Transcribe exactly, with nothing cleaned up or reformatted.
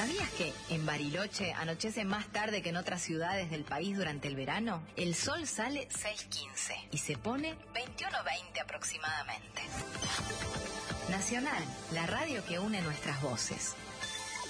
¿Sabías que en Bariloche anochece más tarde que en otras ciudades del país durante el verano? El sol sale seis quince y se pone veintiuno veinte aproximadamente. Nacional, la radio que une nuestras voces.